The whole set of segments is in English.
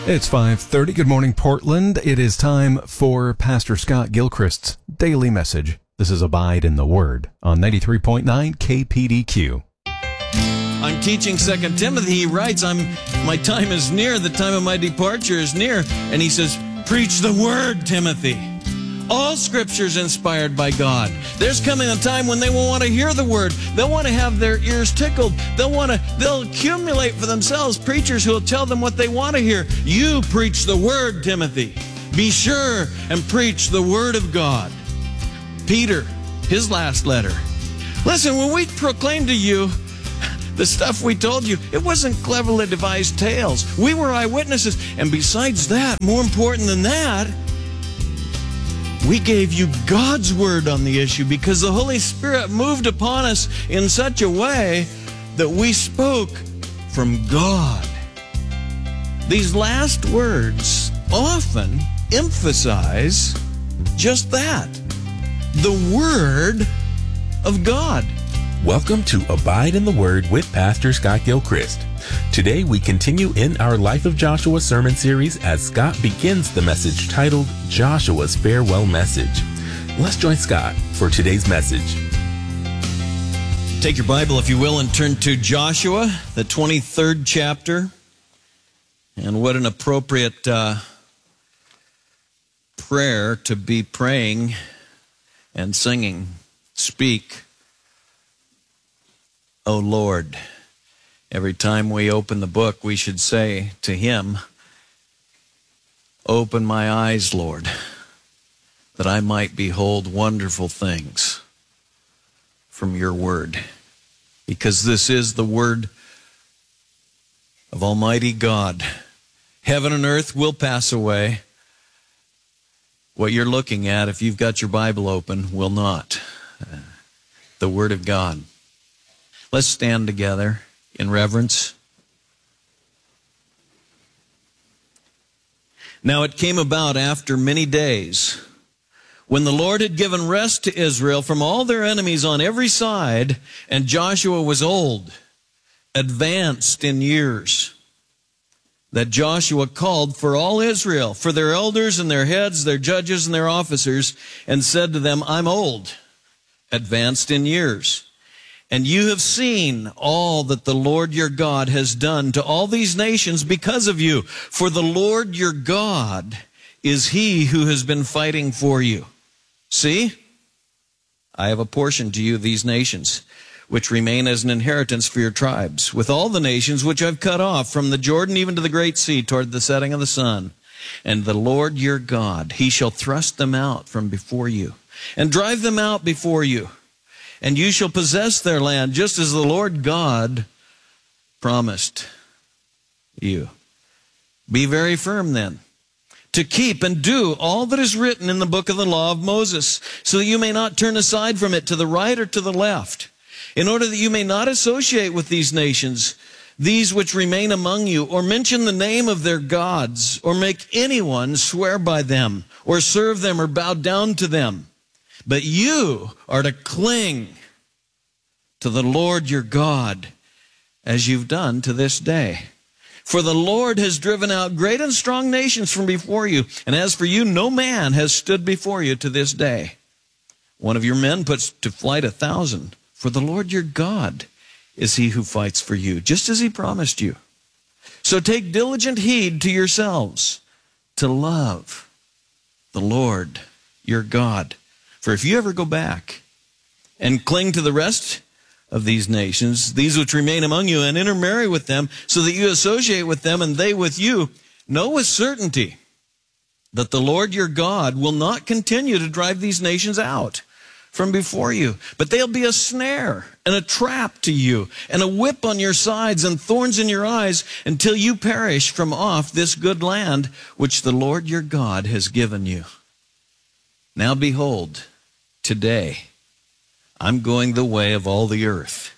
It's 5:30. Good morning, Portland. It is time for Pastor Scott Gilchrist's daily message. This is Abide in the Word on 93.9 KPDQ. I'm teaching 2 Timothy. He writes, my time is near, the time of my departure is near. And he says, preach the Word, Timothy. All Scripture is inspired by God. There's coming a time when they will want to hear the Word. They'll want to have their ears tickled. They'll accumulate for themselves preachers who will tell them what they want to hear. You preach the Word, Timothy. Be sure and preach the Word of God. Peter, his last letter. Listen, when we proclaim to you the stuff we told you, it wasn't cleverly devised tales. We were eyewitnesses. And besides that, more important than that, we gave you God's word on the issue because the Holy Spirit moved upon us in such a way that we spoke from God. These last words often emphasize just that, the Word of God. Welcome to Abide in the Word with Pastor Scott Gilchrist. Today we continue in our Life of Joshua sermon series as Scott begins the message titled Joshua's Farewell Message. Let's join Scott for today's message. Take your Bible, if you will, and turn to Joshua, the 23rd chapter. And what an appropriate prayer to be praying and singing. Speak, O Lord. Every time we open the book, we should say to Him, open my eyes, Lord, that I might behold wonderful things from your word. Because this is the word of Almighty God. Heaven and earth will pass away. What you're looking at, if you've got your Bible open, will not. The word of God. Let's stand together in reverence. Now it came about after many days, when the Lord had given rest to Israel from all their enemies on every side, and Joshua was old, advanced in years, that Joshua called for all Israel, for their elders and their heads, their judges and their officers, and said to them, I'm old, advanced in years. And you have seen all that the Lord your God has done to all these nations because of you. For the Lord your God is He who has been fighting for you. See, I have apportioned to you these nations, which remain as an inheritance for your tribes, with all the nations which I've cut off, from the Jordan even to the great sea, toward the setting of the sun. And the Lord your God, He shall thrust them out from before you, and drive them out before you. And you shall possess their land, just as the Lord God promised you. Be very firm then, to keep and do all that is written in the book of the law of Moses, so that you may not turn aside from it to the right or to the left, in order that you may not associate with these nations, these which remain among you, or mention the name of their gods, or make anyone swear by them, or serve them, or bow down to them. But you are to cling to the Lord your God, as you've done to this day. For the Lord has driven out great and strong nations from before you, and as for you, no man has stood before you to this day. One of your men puts to flight 1,000, for the Lord your God is He who fights for you, just as He promised you. So take diligent heed to yourselves to love the Lord your God. For if you ever go back and cling to the rest of these nations, these which remain among you, and intermarry with them, so that you associate with them and they with you, know with certainty that the Lord your God will not continue to drive these nations out from before you, but they'll be a snare and a trap to you, and a whip on your sides and thorns in your eyes, until you perish from off this good land which the Lord your God has given you. Now behold, today I'm going the way of all the earth,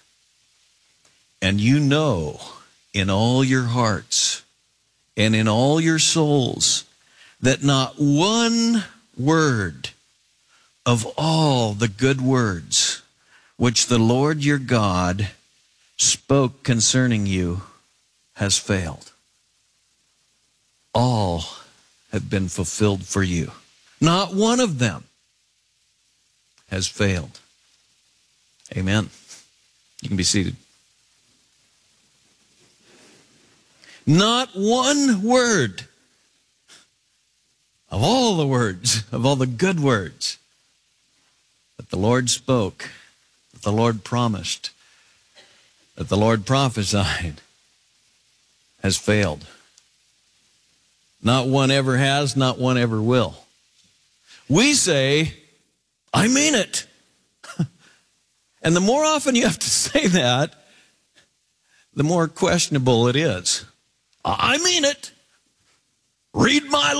and you know in all your hearts and in all your souls that not one word of all the good words which the Lord your God spoke concerning you has failed. all have been fulfilled for you. Not one of them has failed. Amen. You can be seated. Not one word of all the words, of all the good words that the Lord spoke, that the Lord promised, that the Lord prophesied, has failed. Not one ever has, not one ever will. We say, I mean it. And the more often you have to say that, the more questionable it is. I mean it. Read my